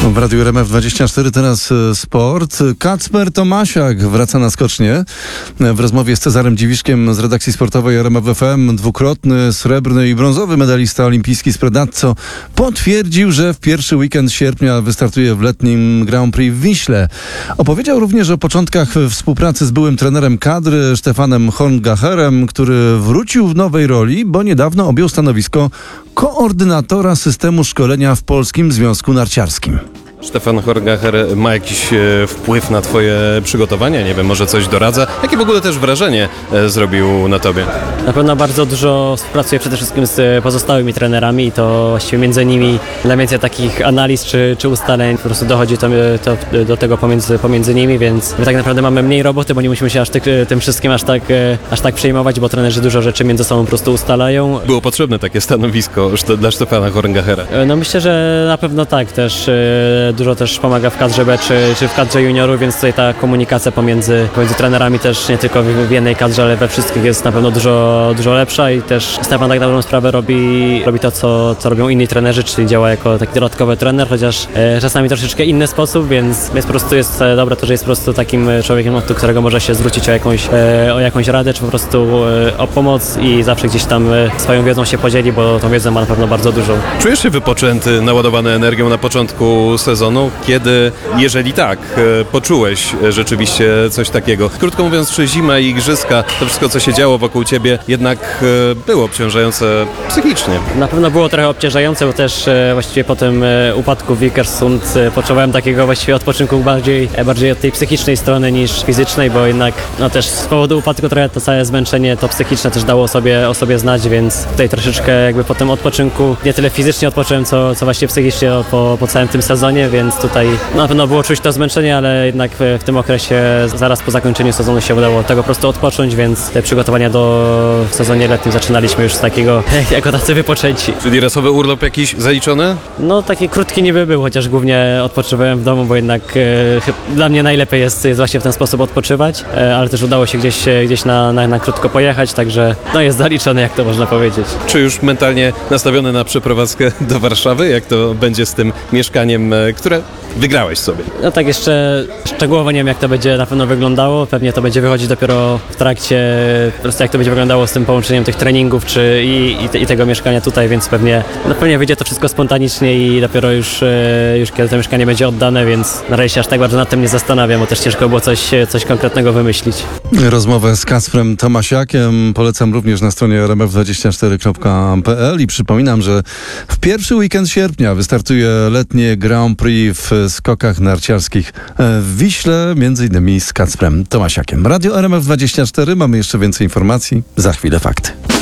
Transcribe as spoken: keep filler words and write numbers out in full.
W Radiu R M F dwadzieścia cztery teraz sport. Kacper Tomasiak wraca na skocznie. W rozmowie z Cezarem Dziwiszkiem z redakcji sportowej R M F F M dwukrotny srebrny i brązowy medalista olimpijski z Predazzo potwierdził, że w pierwszy weekend sierpnia wystartuje w letnim Grand Prix w Wiśle. Opowiedział również o początkach współpracy z byłym trenerem kadry Stefanem Horngacherem, który wrócił w nowej roli, bo niedawno objął stanowisko koordynatora systemu szkolenia w Polskim Związku Narciarskim. Stefan Horngacher ma jakiś e, wpływ na twoje przygotowania? Nie wiem, może coś doradza? Jakie w ogóle też wrażenie e, zrobił na tobie? Na pewno bardzo dużo współpracuję przede wszystkim z pozostałymi trenerami i to właściwie między nimi dla więcej takich analiz czy, czy ustaleń po prostu dochodzi to, to, do tego pomiędzy, pomiędzy nimi, więc my tak naprawdę mamy mniej roboty, bo nie musimy się aż tak, tym wszystkim aż tak, aż tak przejmować, bo trenerzy dużo rzeczy między sobą po prostu ustalają. Było potrzebne takie stanowisko dla Stefana Horngachera? No myślę, że na pewno tak też. Dużo też pomaga w kadrze B czy, czy w kadrze juniorów, więc tutaj ta komunikacja pomiędzy, pomiędzy trenerami też nie tylko w, w jednej kadrze, ale we wszystkich jest na pewno dużo, dużo lepsza i też Stefan tak na dobrą sprawę robi, robi to, co, co robią inni trenerzy, czyli działa jako taki dodatkowy trener, chociaż e, czasami troszeczkę inny sposób, więc, więc po prostu jest e, dobre to, że jest po prostu takim człowiekiem, do którego może się zwrócić o jakąś, e, o jakąś radę, czy po prostu e, o pomoc i zawsze gdzieś tam e, swoją wiedzą się podzieli, bo tą wiedzę ma na pewno bardzo dużą. Czujesz się wypoczęty, naładowany energią na początku sezonu? Kiedy, jeżeli tak, poczułeś rzeczywiście coś takiego? Krótko mówiąc, czy zima i igrzyska, to wszystko, co się działo wokół ciebie, jednak było obciążające psychicznie? Na pewno było trochę obciążające, bo też właściwie po tym upadku w Vikersund potrzebowałem takiego właściwie odpoczynku bardziej, bardziej od tej psychicznej strony niż fizycznej, bo jednak no też z powodu upadku trochę to całe zmęczenie, to psychiczne też dało o sobie, o sobie znać, więc tutaj troszeczkę jakby po tym odpoczynku nie tyle fizycznie odpocząłem, co, co właśnie psychicznie po, po całym tym sezonie, więc tutaj na pewno było czuć to zmęczenie, ale jednak w, w tym okresie zaraz po zakończeniu sezonu się udało tego po prostu odpocząć, więc te przygotowania do sezonie letnim zaczynaliśmy już z takiego jako tacy wypoczęci. Czyli rasowy urlop jakiś zaliczony? No taki krótki niby był, chociaż głównie odpoczywałem w domu, bo jednak e, dla mnie najlepiej jest, jest właśnie w ten sposób odpoczywać, e, ale też udało się gdzieś, gdzieś na, na, na krótko pojechać, także no jest zaliczony, jak to można powiedzieć. Czy już mentalnie nastawiony na przeprowadzkę do Warszawy? Jak to będzie z tym mieszkaniem, które wygrałeś sobie? No tak jeszcze szczegółowo nie wiem, jak to będzie na pewno wyglądało. Pewnie to będzie wychodzić dopiero w trakcie, po prostu jak to będzie wyglądało z tym połączeniem tych treningów czy i, i, te, i tego mieszkania tutaj, więc pewnie, no pewnie wyjdzie to wszystko spontanicznie i dopiero już, już kiedy to mieszkanie będzie oddane, więc na razie się aż tak bardzo nad tym nie zastanawiam, bo też ciężko było coś, coś konkretnego wymyślić. Rozmowę z Kacprem Tomasiakiem polecam również na stronie r m f dwadzieścia cztery kropka p l i przypominam, że w pierwszy weekend sierpnia wystartuje letnie Grand Prix w skokach narciarskich w Wiśle, między innymi z Kacprem Tomasiakiem. Radio R M F dwadzieścia cztery, mamy jeszcze więcej informacji, za chwilę fakty.